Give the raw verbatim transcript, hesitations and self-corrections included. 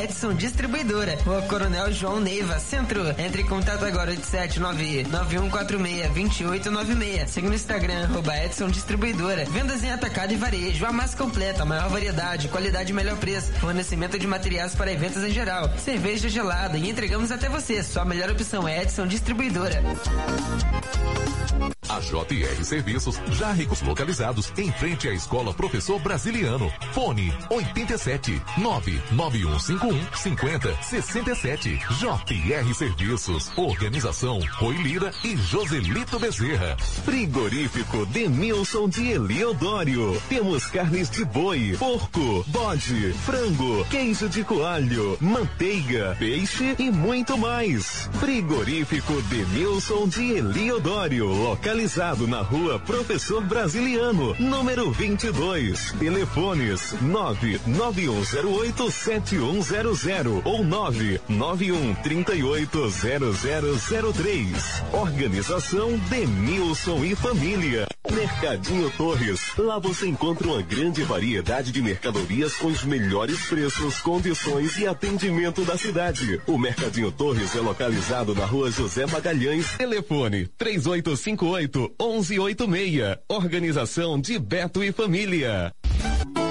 Edson Distribuidora, Rua Coronel João Neiva, Centro. Entre em contato agora, oito sete nove nove um quatro seis dois oito nove seis. Siga no Instagram, arroba Edson Distribuidora. Vendas em atacado e varejo, a mais completa, a maior variedade, qualidade e melhor preço. Fornecimento de materiais para eventos em geral. Cerveja gelada e entregamos até você. Sua melhor opção é Edson Distribuidora. A J R Serviços, já ricos localizados em frente à Escola Professor Brasiliano. Fone oitenta e sete nove nove um cinco um cinco zero seis sete. J R Serviços. Organização Rui Lira e Joselito Bezerra. Frigorífico Demilson de Eliodório. Temos carnes de boi, porco, bode, frango, queijo de coalho, manteiga, peixe e muito mais. Frigorífico Demilson de Eliodório, localizado na Rua Professor Brasiliano, número vinte e dois. Telefones nove nove um zero oito sete um zero zero ou nove nove um três oito zero zero zero três. Organização Demilson e Família. Mercadinho Torres. Lá você encontra uma grande variedade de mercadorias com os melhores preços, condições e atendimento da cidade. O Mercadinho Torres é localizado na Rua José Magalhães. Telefone três oito cinco oito um um oito seis. Organização de Beto e Família.